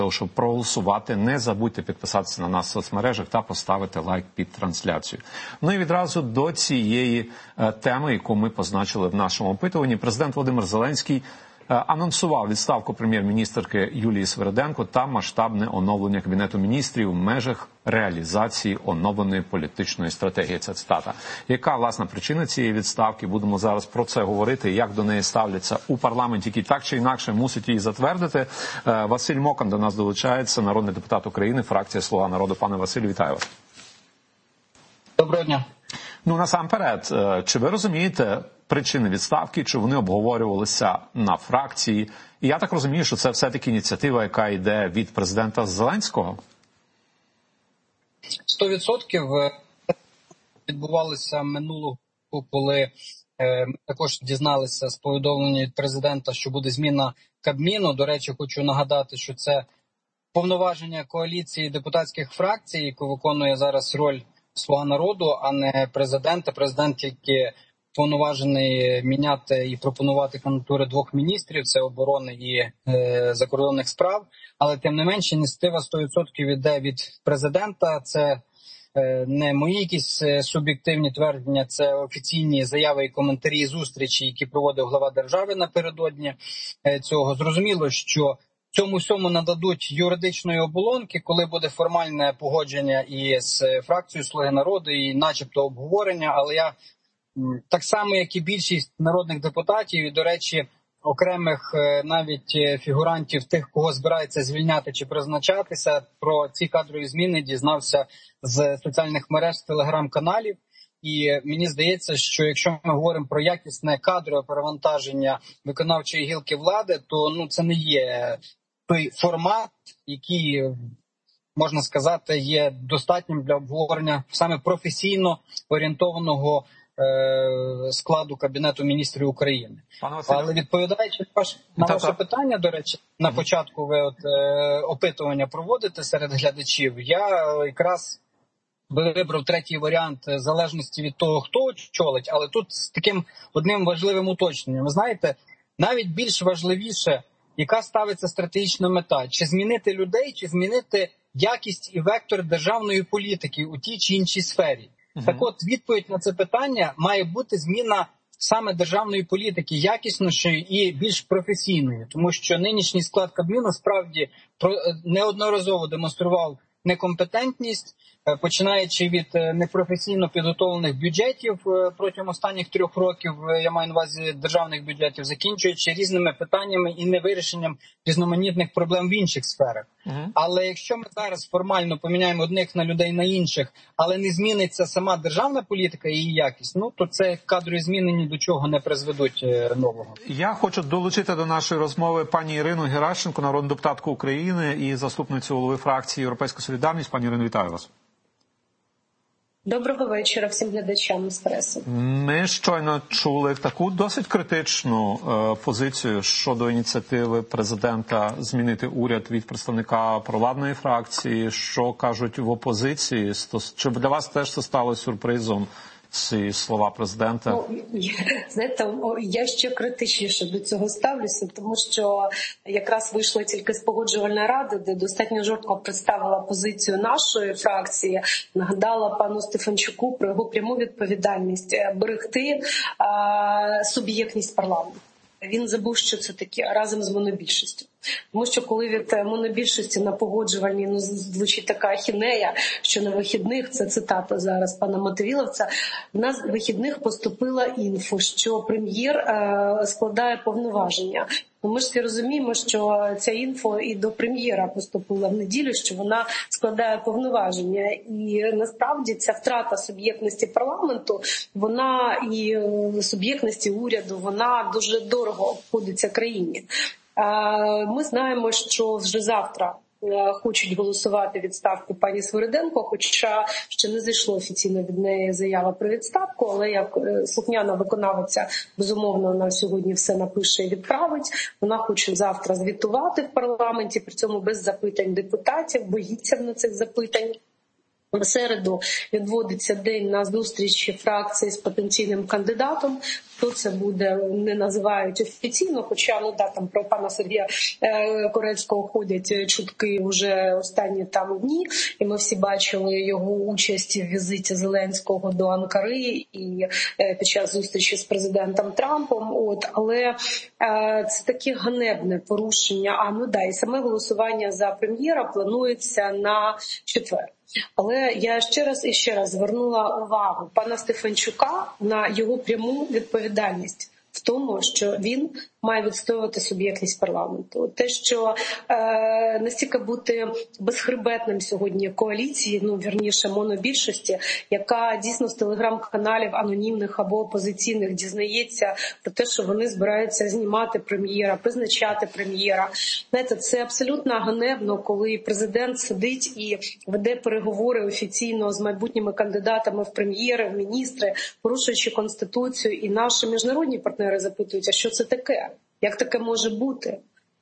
щоб проголосувати, не забудьте підписатися на нас в соцмережах та поставити лайк під трансляцію. Ну і відразу до цієї теми, яку ми позначили в нашому опитуванні. Президент Володимир Зеленський анонсував відставку прем'єр-міністерки Юлії Свериденко та масштабне оновлення Кабінету міністрів в межах реалізації оновленої політичної стратегії. Це цитата. Яка, власна, причина цієї відставки? Будемо зараз про це говорити, як до неї ставляться у парламенті, який так чи інакше мусить її затвердити. Василь Мокан до нас долучається, народний депутат України, фракція «Слуга народу». Пане Василю, вітаю вас. Доброго дня. Ну, насамперед, чи ви розумієте причини відставки, чи вони обговорювалися на фракції? І я так розумію, що це все-таки ініціатива, яка йде від президента Зеленського? 100% відбувалося минулого, коли ми також дізналися з повідомлення від президента, що буде зміна Кабміну. До речі, хочу нагадати, що це повноваження коаліції депутатських фракцій, яку виконує зараз роль «Слуга народу», а не президента. Президент тільки повноважений міняти і пропонувати кандидатури двох міністрів, це оборони і закордонних справ. Але тим не менше ініціатива 100% йде від президента. Це не мої якісь суб'єктивні твердження, це офіційні заяви і коментарі зустрічі, які проводив глава держави напередодні цього. Зрозуміло, що цьому всьому нададуть юридичної оболонки, коли буде формальне погодження і з фракцією «Слуги народу», і начебто обговорення, але я так само, як і більшість народних депутатів, і, до речі, окремих навіть фігурантів, тих, кого збирається звільняти чи призначатися, про ці кадрові зміни дізнався з соціальних мереж, з телеграм-каналів. І мені здається, що якщо ми говоримо про якісне кадрове перевантаження виконавчої гілки влади, то це не є той формат, який, можна сказати, є достатнім для обговорення саме професійно орієнтованого складу Кабінету міністрів України. Але відповідаючи на ваше питання, до речі, на початку ви опитування проводите серед глядачів, я якраз вибрав третій варіант в залежності від того, хто очолить, але тут з таким одним важливим уточненням. Ви знаєте, навіть більш важливіше, яка ставиться стратегічна мета, чи змінити людей, чи змінити якість і вектор державної політики у тій чи іншій сфері. Так от, відповідь на це питання має бути зміна саме державної політики, якіснішої і більш професійної. Тому що нинішній склад Кабміну справді неодноразово демонстрував некомпетентність, починаючи від непрофесійно підготовлених бюджетів протягом останніх 3 років, я маю на увазі державних бюджетів, закінчуючи різними питаннями і невирішенням різноманітних проблем в інших сферах. Але якщо ми зараз формально поміняємо одних на людей на інших, але не зміниться сама державна політика і її якість, то це кадрові зміни ні до чого не призведуть нового. Я хочу долучити до нашої розмови пані Ірину Геращенко, народну депутатку України і заступницю голови фракції «Європейська солідарність». Пані Ірино, вітаю вас. Доброго вечора всім глядачам «Еспресо». Ми щойно чули таку досить критичну позицію щодо ініціативи президента змінити уряд від представника провладної фракції. Що кажуть в опозиції? Чи для вас теж це стало сюрпризом? Ці слова президента? Знаєте, я ще критичніше до цього ставлюся, тому що якраз вийшла тільки з погоджувальної ради, де достатньо жорстко представила позицію нашої фракції, нагадала пану Стефанчуку про його пряму відповідальність берегти суб'єктність парламенту. Він забув, що це таке, разом з монобільшістю. Тому що коли від монобільшості на погоджувальній звучить така ахінея, що на вихідних, це цитата зараз пана Мотовіловця, на вихідних поступила інфо, що прем'єр складає повноваження. Ми ж всі розуміємо, що ця інфо і до прем'єра поступила в неділю, що вона складає повноваження. І насправді ця втрата суб'єктності парламенту, вона і суб'єктності уряду, вона дуже дорого обходиться країні. Ми знаємо, що вже завтра хочуть голосувати відставку пані Свериденко, хоча ще не зайшло офіційно від неї заява про відставку, але як слухняна виконавиця, безумовно, вона сьогодні все напише і відправить. Вона хоче завтра звітувати в парламенті, при цьому без запитань депутатів, боїться на цих запитань. В середу відводиться день на зустрічі фракції з потенційним кандидатом. Хто це буде, не називають офіційно, хоча там про пана Сергія Корецького ходять чутки вже останні дні, і ми всі бачили його участь в візиті Зеленського до Анкари і під час зустрічі з президентом Трампом. Але це таке ганебне порушення. І саме голосування за прем'єра планується на четвер. Але я ще раз звернула увагу пана Стефанчука на його пряму відповідальність в тому, що він має відстоювати суб'єктність парламенту. Те, що настільки бути безхребетним сьогодні коаліції, вірніше монобільшості, яка дійсно з телеграм-каналів анонімних або опозиційних дізнається про те, що вони збираються знімати прем'єра, призначати прем'єра. Знаєте, це абсолютно ганебно, коли президент сидить і веде переговори офіційно з майбутніми кандидатами в прем'єри, в міністри, порушуючи Конституцію, і наші міжнародні партнери запитують, а що це таке? Як таке може бути?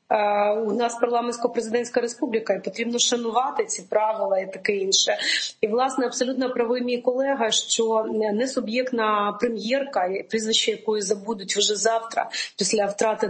У нас парламентсько-президентська республіка, і потрібно шанувати ці правила і таке інше. І, власне, абсолютно правий мій колега, що несуб'єктна прем'єрка, прізвище якої забудуть вже завтра, після втрати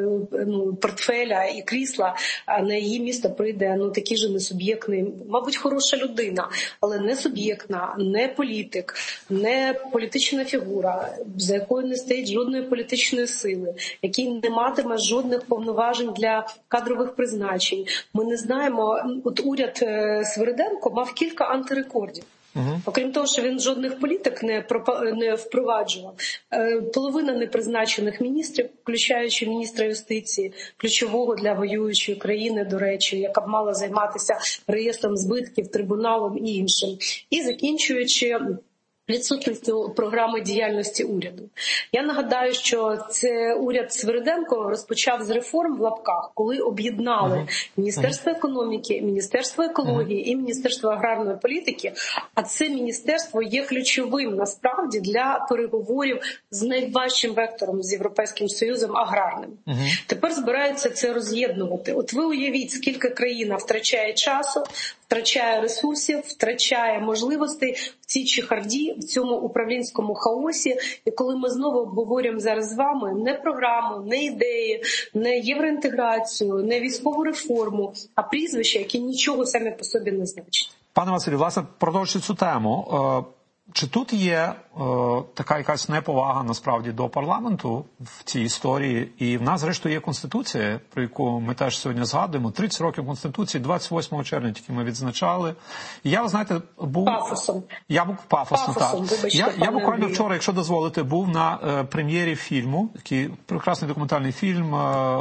портфеля і крісла, на її місто прийде такий же несуб'єктний, мабуть, хороша людина, але не суб'єктна, не політик, не політична фігура, за якою не стоїть жодної політичної сили, який не матиме жодних повноважень для кадрових призначень. Ми не знаємо, уряд Свириденко мав кілька антирекордів. Окрім того, що він жодних політик не впроваджував, половина непризначених міністрів, включаючи міністра юстиції, ключового для воюючої країни, до речі, яка б мала займатися реєстром збитків, трибуналом і іншим, і закінчуючи відсутністю програми діяльності уряду. Я нагадаю, що це уряд Свириденко розпочав з реформ в лапках, коли об'єднали Міністерство економіки, Міністерство екології і Міністерство аграрної політики, а це міністерство є ключовим насправді для переговорів з найважчим вектором з Європейським Союзом аграрним. Тепер збираються це роз'єднувати. От ви уявіть, скільки країна втрачає часу, втрачає ресурсів, втрачає можливостей в цій чехарді, в цьому управлінському хаосі. І коли ми знову обговорюємо зараз з вами не програму, не ідеї, не євроінтеграцію, не військову реформу, а прізвища, які нічого самі по собі не значать. Пане Василю, власне, продовжуючи цю тему, чи тут є така якась неповага насправді до парламенту в цій історії? І в нас, зрештою, є Конституція, про яку ми теж сьогодні згадуємо. 30 років Конституції, 28 червня тільки ми відзначали. І я, ви знаєте, був... Пафосом. Я був пафосно, так. Вибачте, я буквально вчора, якщо дозволите, був на прем'єрі фільму, такий прекрасний документальний фільм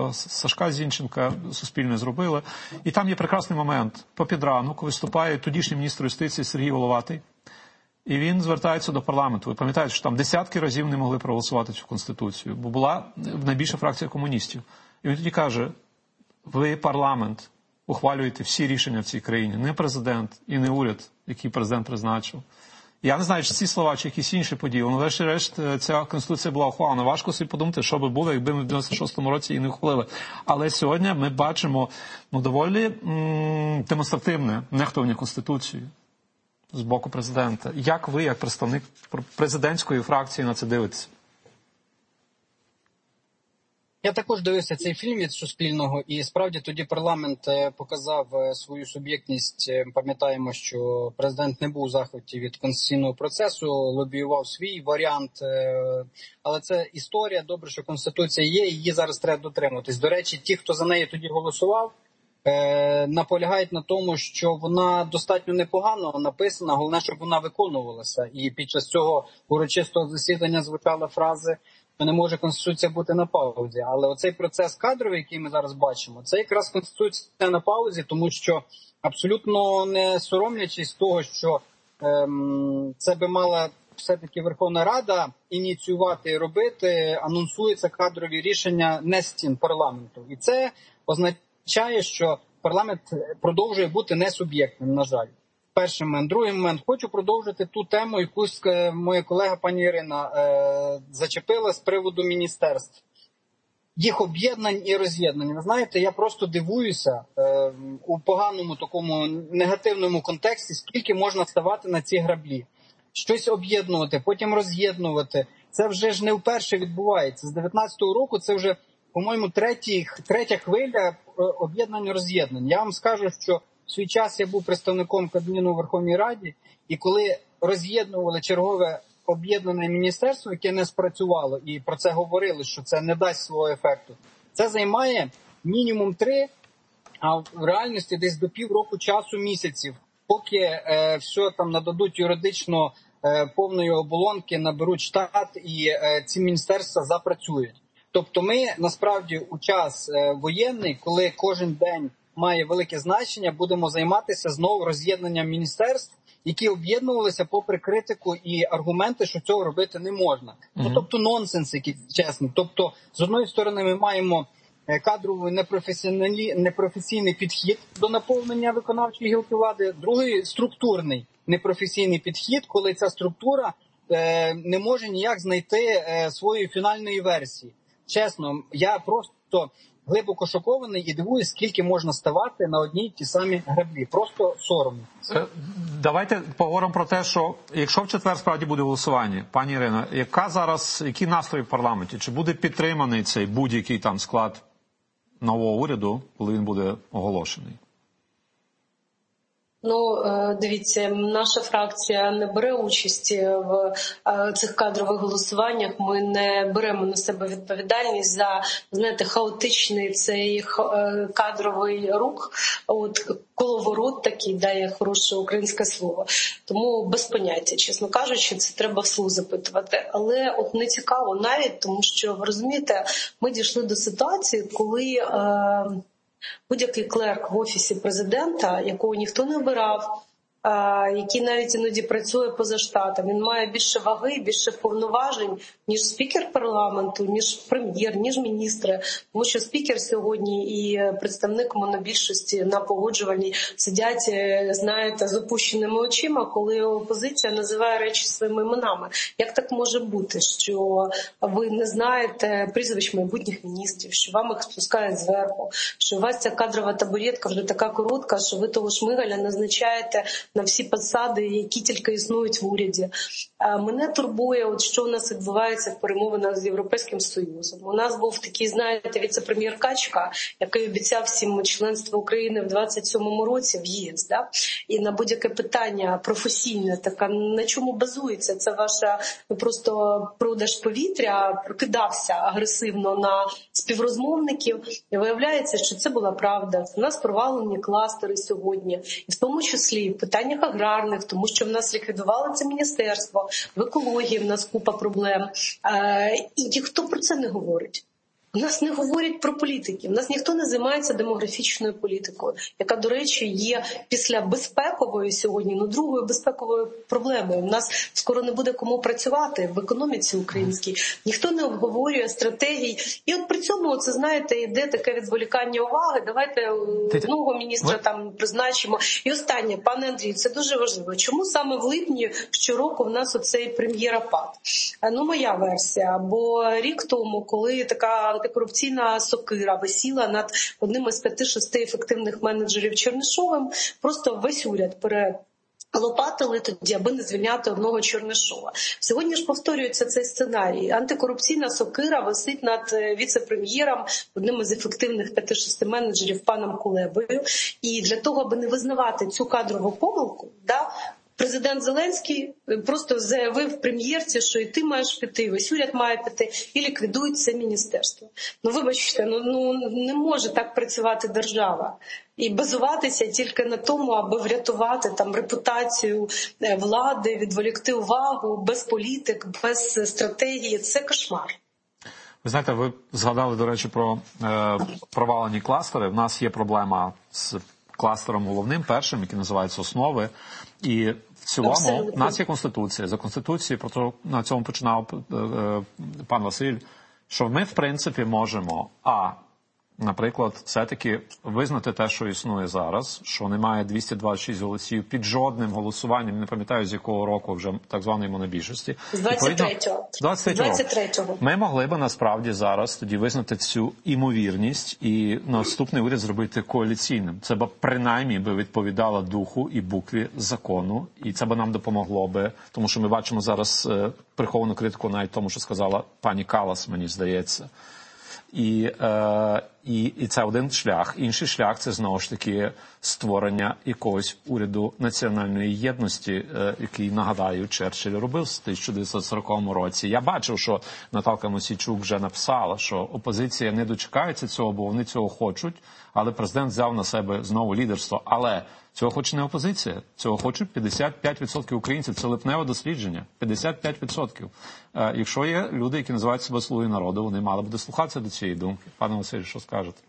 Сашка Зінченка, Суспільне зробили. І там є прекрасний момент. Попід ранок виступає тодішній міністр юстиції Сергій Головатий. І він звертається до парламенту. Ви пам'ятаєте, що там десятки разів не могли проголосувати цю Конституцію, бо була найбільша фракція комуністів. І він тоді каже, ви, парламент, ухвалюєте всі рішення в цій країні, не президент і не уряд, який президент призначив. Я не знаю, чи ці слова, чи якісь інші події. Врешті-решт, ця Конституція була ухвалена. Важко собі подумати, що би було, якби ми в 96-му році її не ухвалили. Але сьогодні ми бачимо доволі демонстративне нехтування Конституцією з боку президента. Як ви, як представник президентської фракції, на це дивитеся? Я також дивився цей фільм від Суспільного, і справді тоді парламент показав свою суб'єктність. Пам'ятаємо, що президент не був у захваті від конституційного процесу, лобіював свій варіант. Але це історія, добре, що Конституція є, і її зараз треба дотримуватись. До речі, ті, хто за неї тоді голосував, наполягають на тому, що вона достатньо непогано написана, головне, щоб вона виконувалася. І під час цього урочистого засідання звучали фрази «Не може Конституція бути на паузі». Але оцей процес кадровий, який ми зараз бачимо, це якраз Конституція на паузі, тому що абсолютно не соромлячись того, що це би мала все-таки Верховна Рада ініціювати і робити, анонсуються кадрові рішення не з стін парламенту. І це означає, що парламент продовжує бути несуб'єктним, на жаль. Перший момент. Другий момент. Хочу продовжити ту тему, яку моя колега пані Ірина зачепила з приводу міністерств. їх об'єднань і роз'єднань. Ви знаєте, я просто дивуюся у поганому такому негативному контексті, скільки можна ставати на ці граблі. Щось об'єднувати, потім роз'єднувати. Це вже ж не вперше відбувається. З 19-го року це вже, по-моєму, третя хвиля об'єднань-роз'єднань. Я вам скажу, що в свій час я був представником Кабміну у Верховній Раді, і коли роз'єднували чергове об'єднане міністерство, яке не спрацювало, і про це говорили, що це не дасть свого ефекту, це займає мінімум 3, а в реальності десь до півроку часу, місяців, поки все там нададуть юридично повної оболонки, наберуть штат і ці міністерства запрацюють. Тобто ми, насправді, у час воєнний, коли кожен день має велике значення, будемо займатися знову роз'єднанням міністерств, які об'єднувалися попри критику і аргументи, що цього робити не можна. Ну, тобто нонсенс, який, чесно. Тобто, з одної сторони, ми маємо кадровий непрофесійний підхід до наповнення виконавчої гілки влади, другий – структурний непрофесійний підхід, коли ця структура не може ніяк знайти своєї фінальної версії. Чесно, я просто глибоко шокований і дивуюсь, скільки можна ставати на одній ті самі граблі. Просто соромно. Давайте поговоримо про те, що якщо в четвер справді буде голосування, пані Ірино, які настрої в парламенті? Чи буде підтриманий цей будь-який там склад нового уряду, коли він буде оголошений? Ну, дивіться, наша фракція не бере участі в цих кадрових голосуваннях. Ми не беремо на себе відповідальність за, знаєте, хаотичний цей кадровий рух, коловорот такий, дає хороше українське слово. Тому без поняття, чесно кажучи, це треба вслух запитувати. Але от не цікаво навіть, тому що, ви розумієте, ми дійшли до ситуації, коли будь-який клерк в Офісі президента, якого ніхто не обирав, який навіть іноді працює поза штатом, він має більше ваги, більше повноважень, ніж спікер парламенту, ніж прем'єр, ніж міністри. Тому що спікер сьогодні і представник монобільшості на погоджувальній сидять, знаєте, з опущеними очима, коли опозиція називає речі своїми іменами. Як так може бути, що ви не знаєте прізвищ майбутніх міністрів, що вам їх спускають зверху, що у вас ця кадрова табуретка вже така коротка, що ви того Шмигаля назначаєте на всі посади, які тільки існують в уряді. Мене турбує, от що у нас відбувається в перемовинах з Європейським Союзом. У нас був такий, знаєте, віце-прем'єр Качка, який обіцяв всім членство України в 27-му році в ЄС. Да? І на будь-яке питання професійне, така, на чому базується це ваша просто продаж повітря, прокидався агресивно на співрозмовників. І виявляється, що це була правда. У нас провалені кластери сьогодні. І в тому числі в питаннях аграрних, тому що в нас ліквідували це міністерство, в екології в нас купа проблем. І ніхто про це не говорить. У нас не говорять про політиків, у нас ніхто не займається демографічною політикою, яка, до речі, є після безпекової сьогодні, другою безпековою проблемою. У нас скоро не буде кому працювати в економіці українській, ніхто не обговорює стратегій. І от при цьому, це, знаєте, йде таке відволікання уваги, давайте нового міністра там призначимо. І останнє, пане Андрій, це дуже важливо. Чому саме в липні щороку в нас оцей прем'єрапад? Моя версія, бо рік тому, коли така антикорупційна сокира висіла над одним із 5-6 ефективних менеджерів Чернишовим, просто весь уряд лопатили тоді, аби не звільняти одного Чернишова. Сьогодні ж повторюється цей сценарій. Антикорупційна сокира висить над віце-прем'єром, одним із ефективних 5-6 менеджерів паном Кулебою. І для того, аби не визнавати цю кадрову помилку, президент Зеленський просто заявив прем'єрці, що і ти маєш піти, і весь уряд має піти, і ліквідують це міністерство. Вибачте, не може так працювати держава. І базуватися тільки на тому, аби врятувати там репутацію влади, відволікти увагу, без політик, без стратегії. Це кошмар. Ви знаєте, ви згадали, до речі, про провалені кластери. В нас є проблема з кластером головним, першим, який називається «Основи». І в цілому в нас є Конституція. За Конституцією, на цьому починав пан Василь, що ми, в принципі, можемо наприклад, все-таки визнати те, що існує зараз, що немає 226 голосів під жодним голосуванням, не пам'ятаю з якого року вже так званої монобільшості. З 23-го. 23-го. Ми могли би насправді зараз тоді визнати цю імовірність і наступний уряд зробити коаліційним. Це б принаймні би відповідало духу і букві закону, і це б нам допомогло би, тому що ми бачимо зараз приховану критику навіть тому, що сказала пані Калас, мені здається. І це один шлях. Інший шлях – це, знову ж таки, створення якогось уряду національної єдності, який, нагадаю, Черчилль робив в 1940 році. Я бачив, що Наталка Мосійчук вже написала, що опозиція не дочекається цього, бо вони цього хочуть, але президент взяв на себе знову лідерство. Але цього хоче не опозиція, цього хочуть 55% українців. Це липневе дослідження. 55%. Якщо є люди, які називають себе «Слуги народу», вони мали б дослухатися до цієї думки. Пане Василь, що скажете?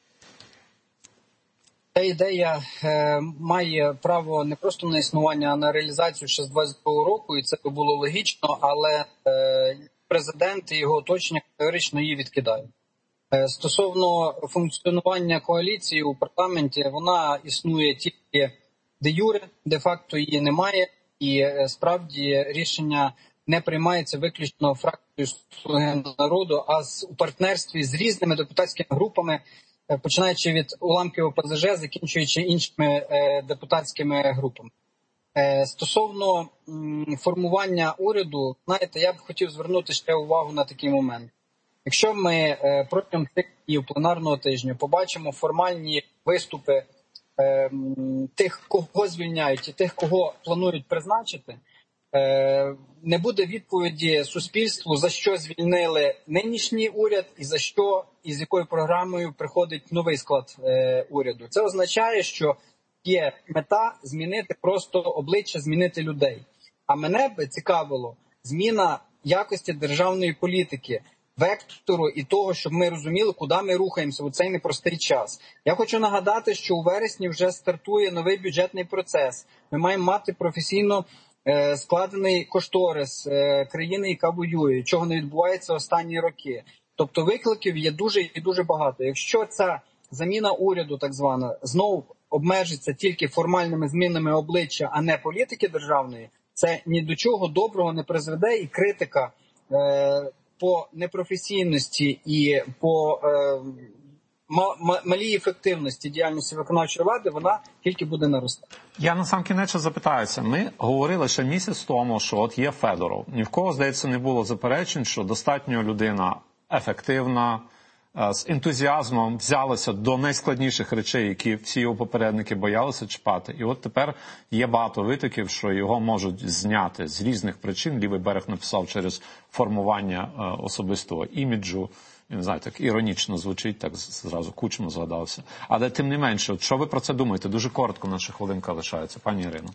Ця ідея має право не просто на існування, а на реалізацію ще з 22-го року, і це було логічно, але президент і його оточення категорично її відкидають. Стосовно функціонування коаліції у парламенті, вона існує тільки де-юре, де-факто її немає, і справді рішення не приймається виключно фракцією «Слуги народу», а у партнерстві з різними депутатськими групами, починаючи від уламків ОПЗЖ, закінчуючи іншими депутатськими групами. Стосовно формування уряду, знаєте, я б хотів звернути ще увагу на такий момент. Якщо ми протягом цих днів пленарного тижня побачимо формальні виступи тих, кого звільняють і тих, кого планують призначити, не буде відповіді суспільству, за що звільнили нинішній уряд і за що і з якою програмою приходить новий склад уряду. Це означає, що є мета змінити просто обличчя, змінити людей. А мене б цікавило зміна якості державної політики, вектору і того, щоб ми розуміли, куди ми рухаємося у цей непростий час. Я хочу нагадати, що у вересні вже стартує новий бюджетний процес. Ми маємо мати професійно складений кошторис країни, яка воює, чого не відбувається останні роки. Тобто викликів є дуже і дуже багато. Якщо ця заміна уряду, так звана, знову обмежиться тільки формальними змінами обличчя, а не політики державної, це ні до чого доброго не призведе, і критика по непрофесійності і по малій ефективності діяльності виконавчої влади, вона тільки буде наростати. Я насамкінець запитаюся. Ми говорили ще місяць тому, що от є Федоров. Ні в кого, здається, не було заперечень, що достатньо людина ефективна, з ентузіазмом взялася до найскладніших речей, які всі його попередники боялися чіпати. І от тепер є багато витоків, що його можуть зняти з різних причин. Лівий берег написав через формування особистого іміджу. Не знаю, так іронічно звучить, так зразу Кучма згадався. Але тим не менше, от що ви про це думаєте? Дуже коротко, наша хвилинка лишається. Пані Ірино.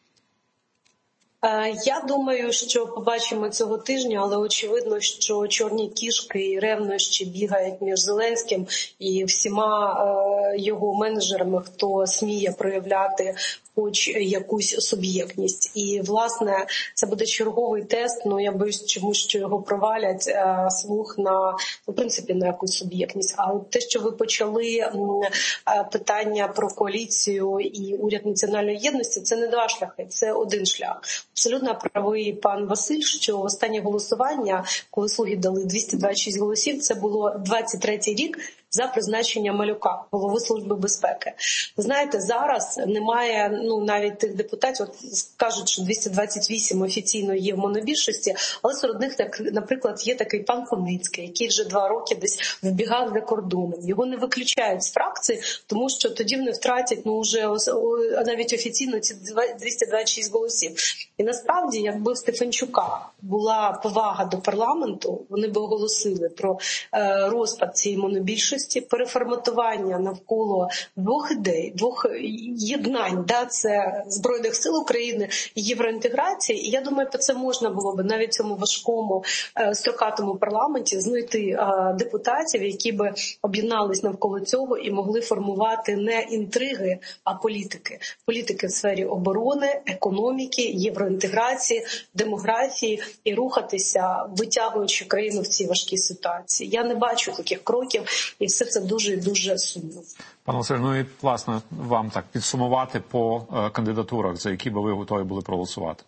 Я думаю, що побачимо цього тижня, але очевидно, що чорні кішки і ревнощі бігають між Зеленським і всіма його менеджерами, хто сміє проявляти хоч якусь суб'єктність. І, власне, це буде черговий тест, я боюсь чомусь, що його провалять, слух на, в принципі, на якусь суб'єктність. А те, що ви почали питання про коаліцію і уряд національної єдності, це не два шляхи, це один шлях. Абсолютно правий пан Василь, що останнє голосування, коли слуги дали 226 голосів, це було 23-й рік, за призначення Малюка, голови Служби безпеки. Ви знаєте, зараз немає навіть тих депутатів, кажуть, що 228 офіційно є в монобільшості, але серед них, наприклад, є такий пан Куницький, який вже 2 роки десь вибігав за кордоном. Його не виключають з фракції, тому що тоді вони втратять вже навіть офіційно ці 226 голосів. І насправді, якби в Стефанчука була повага до парламенту, вони б оголосили про розпад цієї монобільшості, переформатування навколо двох ідей, двох єднань, це Збройних сил України і євроінтеграції. І я думаю, про це можна було б навіть в цьому важкому строкатому парламенті знайти депутатів, які би об'єднались навколо цього і могли формувати не інтриги, а політики. Політики в сфері оборони, економіки, євроінтеграції, демографії і рухатися, витягуючи країну в цій важкій ситуації. Я не бачу таких кроків, і все це дуже і дуже сумно. Пане Василь, ну і, власне, вам так підсумувати по кандидатурах, за які би ви готові були проголосувати.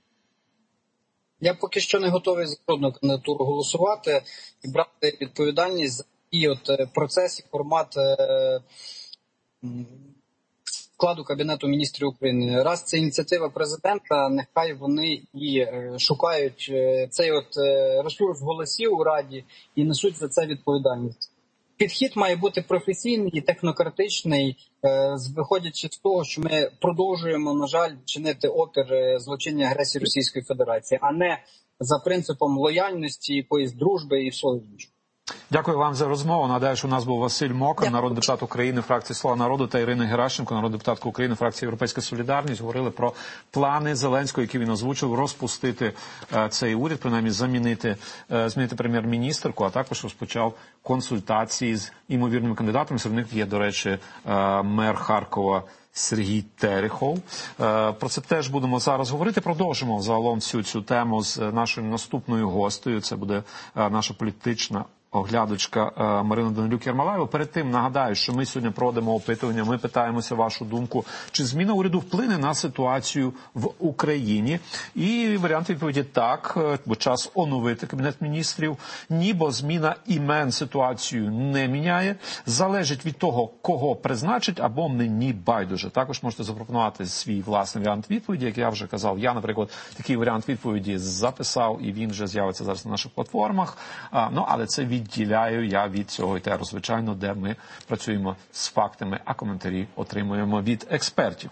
Я поки що не готовий за жодну кандидатуру голосувати і брати відповідальність за такий процес і формат складу Кабінету міністрів України. Раз це ініціатива президента, нехай вони і шукають цей ресурс голосів у Раді і несуть за це відповідальність. Підхід має бути професійний і технократичний, виходячи з того, що ми продовжуємо, на жаль, чинити опір злочинній агресії Російської Федерації, а не за принципом лояльності, якоїсь дружби і всього іншого. Дякую вам за розмову. Нагадаю, що у нас був Василь Мокан, народний депутат України, фракції «Слуга народу», та Ірина Геращенко, народна депутатка України, фракції «Європейська солідарність». Говорили про плани Зеленського, які він озвучив, розпустити цей уряд, принаймні змінити прем'єр-міністерку, а також розпочав консультації з імовірними кандидатами. Серед них є, до речі, мер Харкова Сергій Терехов. Про це теж будемо зараз говорити. Продовжимо загалом всю цю тему з нашою наступною гостею. Це буде наша політична оглядачка Марина Данилюк-Ярмолаєва. Перед тим нагадаю, що ми сьогодні проводимо опитування, ми питаємося вашу думку, чи зміна уряду вплине на ситуацію в Україні. І варіант відповіді так, бо час оновити Кабінет міністрів. Ні, бо зміна імен ситуацію не міняє. Залежить від того, кого призначить, або мені байдуже. Також можете запропонувати свій власний варіант відповіді, як я вже казав. Я, наприклад, такий варіант відповіді записав, і він вже з'явиться зараз на наших платформах. Але це відділяю я від цього етеру, звичайно, де ми працюємо з фактами, а коментарі отримуємо від експертів.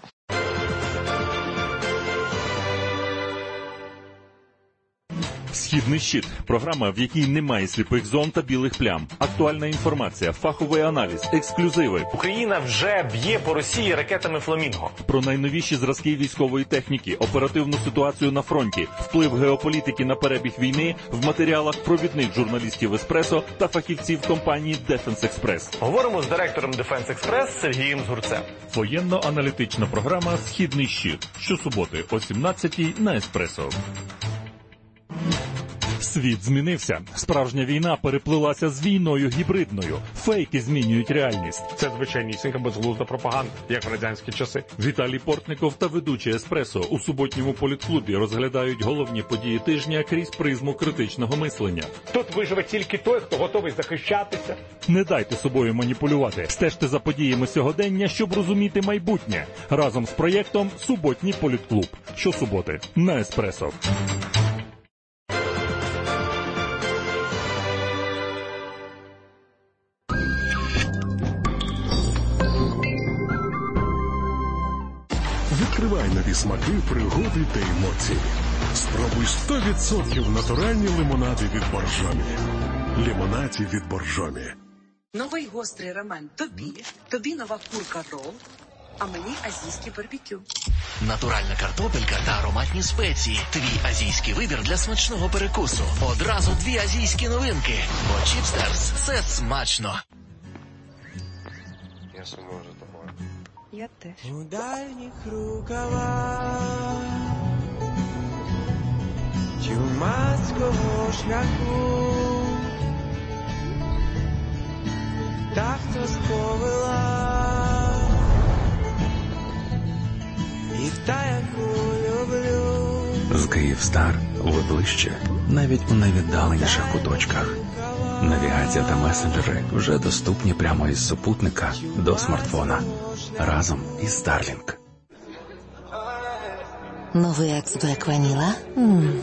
«Східний щит» – програма, в якій немає сліпих зон та білих плям. Актуальна інформація, фаховий аналіз, ексклюзиви. Україна вже б'є по Росії ракетами «Фламінго». Про найновіші зразки військової техніки, оперативну ситуацію на фронті, вплив геополітики на перебіг війни в матеріалах провідних журналістів «Еспресо» та фахівців компанії «Дефенс Експрес». Говоримо з директором «Дефенс Експрес» Сергієм Згурцем. Воєнно-аналітична програма «Східний щит». Щосуботи о 17-й на «Еспресо». Світ змінився. Справжня війна переплилася з війною гібридною. Фейки змінюють реальність. Це звичайнісінька безглузда пропаганда, як в радянські часи. Віталій Портников та ведучий «Еспресо» у суботньому політклубі розглядають головні події тижня крізь призму критичного мислення. Тут виживе тільки той, хто готовий захищатися. Не дайте собою маніпулювати. Стежте за подіями сьогодення, щоб розуміти майбутнє. Разом з проєктом «Суботній політклуб». Щосуботи на «Еспресо». Відкривай нові смаки, пригоди та емоції. Спробуй 100% натуральні лимонади від Боржомі. Лимонаді від Боржомі. Новий гострий рамен тобі нова курка рол, а мені азійський барбекю. Натуральна картопелька та ароматні спеції. Твій азійський вибір для смачного перекусу. Одразу 2 азійські новинки. Бо Чіпстерс – це смачно. Я сумую за тобою. Я теж. У дальніх рукавах чумацького шляху та хто сповела і та, яку люблю. З Київстар ви ближче, навіть у найвіддаленіших куточках. Навігація та месенджери вже доступні прямо із супутника до смартфона. Разом із Starlink. Новий X Black Vanilla?